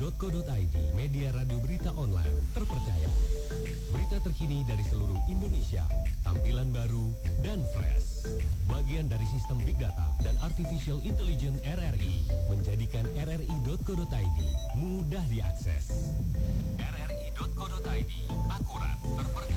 rri.co.id, media radio berita online terpercaya. Berita terkini dari seluruh Indonesia, tampilan baru dan fresh. Bagian dari sistem Big Data dan Artificial Intelligence RRI menjadikan rri.co.id mudah diakses. rri.co.id akurat, terpercaya.